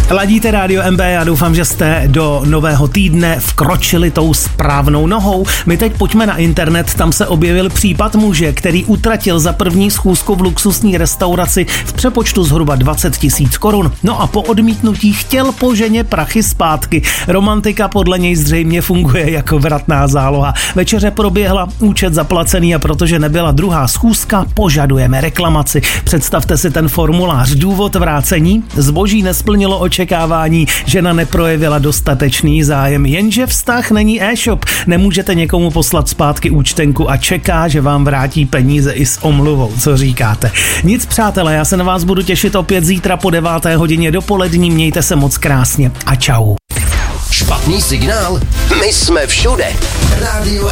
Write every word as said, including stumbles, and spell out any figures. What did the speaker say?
Ladíte rádio M B, já doufám, že jste do nového týdne vkročili tou správnou nohou. My teď pojďme na internet, tam se objevil případ muže, který utratil za první schůzku v luxusní restauraci v přepočtu zhruba dvacet tisíc korun. No a po odmítnutí chtěl po ženě prachy zpátky. Romantika podle něj zřejmě funguje jako vratná záloha. Večeře proběhla, účet zaplacený a protože nebyla druhá schůzka, požadujeme reklamaci. Představte si ten formulář. Důvod vrácení? Zboží nesplnilo očekávání, žena neprojevila dostatečný zájem, jenže vztah není e-shop. Nemůžete někomu poslat zpátky účtenku a čeká, že vám vrátí peníze i s omluvou. Co říkáte? Nic, přátelé, já se na vás budu těšit opět zítra po deváté hodině dopolední. Mějte se moc krásně a čau. Špatný signál? My jsme všude. Rádio